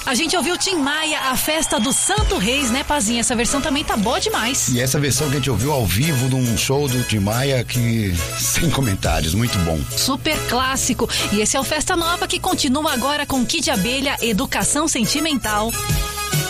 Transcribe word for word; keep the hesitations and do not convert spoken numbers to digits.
A gente ouviu Tim Maia, a festa do Santo Reis, né, Pazinha? Essa versão também tá boa demais. E essa versão que a gente ouviu ao vivo num show do Tim Maia, que sem comentários, muito bom. Super clássico. E esse é o Festa Nova, que continua agora com Kid Abelha, Educação Sentimental.